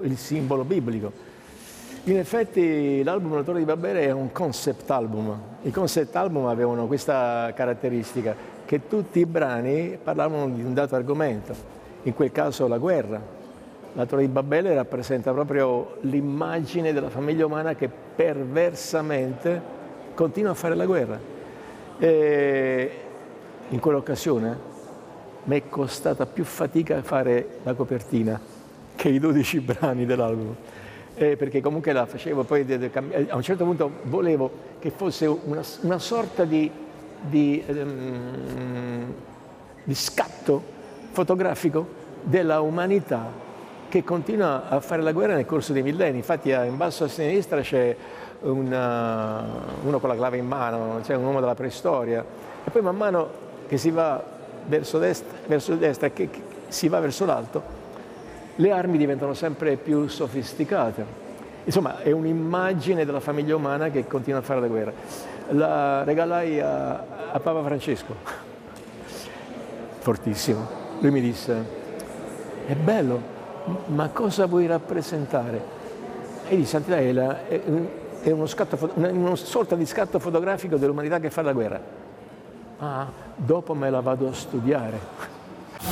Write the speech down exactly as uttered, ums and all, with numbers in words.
il simbolo biblico. In effetti l'album La Torre di Babele è un concept album. I concept album avevano questa caratteristica, che tutti i brani parlavano di un dato argomento, in quel caso la guerra. La Torre di Babele rappresenta proprio l'immagine della famiglia umana che perversamente continua a fare la guerra. E in quell'occasione mi è costata più fatica fare la copertina che i dodici brani dell'album. Eh, perché comunque la facevo, poi a un certo punto volevo che fosse una, una sorta di, di, um, di scatto fotografico della umanità che continua a fare la guerra nel corso dei millenni. Infatti in basso a sinistra c'è una, uno con la clava in mano, c'è un uomo della preistoria, e poi man mano che si va verso destra, verso destra che, che si va verso l'alto, le armi diventano sempre più sofisticate. Insomma, è un'immagine della famiglia umana che continua a fare la guerra. La regalai a, a Papa Francesco. Fortissimo. Lui mi disse: è bello, ma cosa vuoi rappresentare? E di Santità è, la, è, è uno scatto, una, una sorta di scatto fotografico dell'umanità che fa la guerra. Ah, dopo me la vado a studiare.